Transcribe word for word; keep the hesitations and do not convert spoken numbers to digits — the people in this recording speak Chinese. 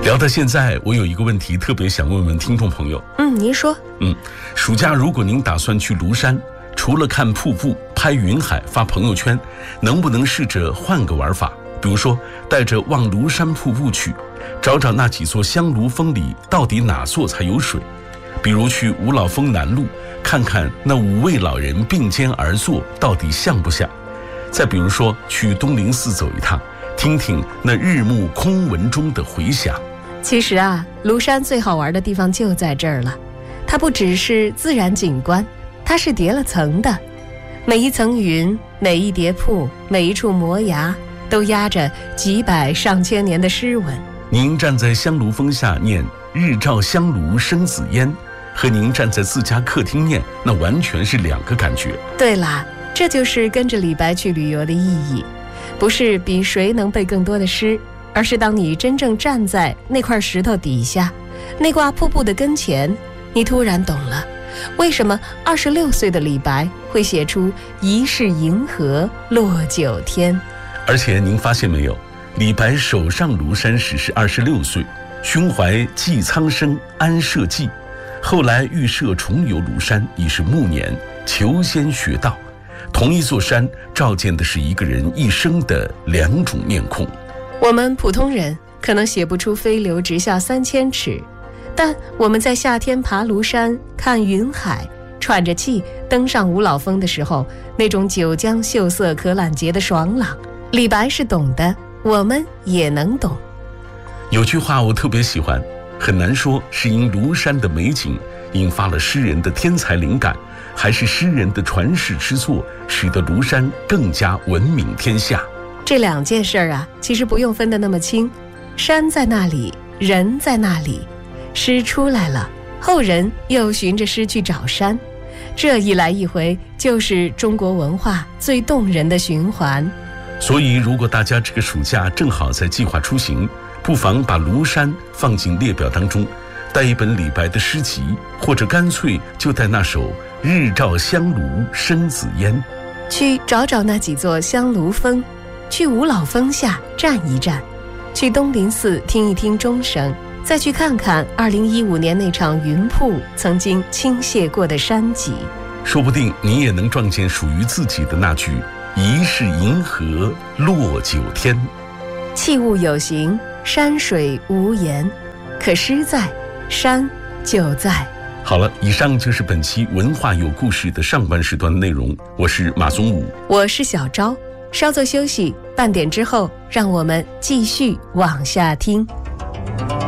聊到现在，我有一个问题特别想问问听众朋友。 嗯，您说。 嗯，暑假如果您打算去庐山，除了看瀑布、拍云海、发朋友圈，能不能试着换个玩法？比如说，带着望庐山瀑布去，找找那几座香炉峰里到底哪座才有水。比如去五老峰南麓，看看那五位老人并肩而坐，到底像不像？再比如说去东林寺走一趟，听听那日暮空文中的回响。 其实啊，庐山最好玩的地方就在这儿了。它不只是自然景观，它是叠了层的。每一层云，每一叠瀑，每一处摩崖，都压着几百上千年的诗文。 您站在香炉峰下念日照香炉生紫烟，和您站在自家客厅念，那完全是两个感觉。 对啦，这就是跟着李白去旅游的意义，不是比谁能背更多的诗，而是当你真正站在那块石头底下，那挂瀑布的跟前，你突然懂了，为什么二十六岁的李白会写出疑是银河落九天。 而且您发现没有，李白手上庐山时是二十六岁，胸怀寄苍生安社稷，后来预设重游庐山已是暮年，求仙学道。同一座山照见的是一个人一生的两种面孔。 我们普通人可能写不出飞流直下三千尺，但我们在夏天爬庐山看云海，喘着气登上五老峰的时候，那种九江秀色可揽节的爽朗，李白是懂的，我们也能懂。 有句话我特别喜欢，很难说是因庐山的美景引发了诗人的天才灵感，还是诗人的传世之作使得庐山更加闻名天下。 这两件事儿啊，其实不用分得那么清，山在那里，人在那里，诗出来了，后人又循着诗去找山，这一来一回就是中国文化最动人的循环。 所以如果大家这个暑假正好在计划出行，不妨把庐山放进列表当中，带一本李白的诗集，或者干脆就带那首日照香炉生紫烟， 去找找那几座香炉峰，去五老峰下站一站，去东林寺听一听钟声，再去看看二零一五年那场云瀑曾经倾泻过的山脊， 说不定你也能撞见属于自己的那句疑是银河落九天。 器物有形，山水无言，可诗在，山就在。 好了，以上就是本期文化有故事的上半时段的内容。我是马松武， 我是小昭，稍作休息，半点之后让我们继续往下听。